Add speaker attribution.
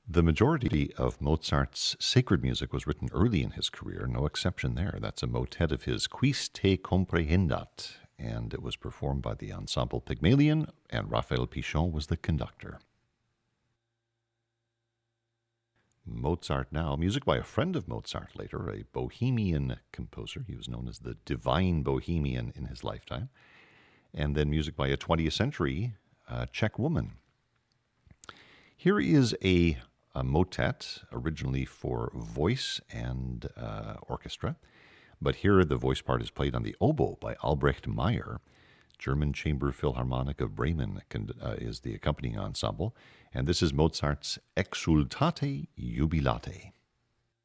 Speaker 1: The majority of Mozart's sacred music was written early in his career, no exception there. That's a motet of his Quis te comprehendat, and it was performed by the Ensemble Pygmalion, and Raphael Pichon was the conductor. Mozart now, music by a friend of Mozart later, a Bohemian composer. He was known as the Divine Bohemian in his lifetime. And then music by a 20th century Czech woman. Here is a motet originally for voice and orchestra, but here the voice part is played on the oboe by Albrecht Meyer. German Chamber Philharmonic of Bremen is the accompanying ensemble, and this is Mozart's Exsultate Jubilate.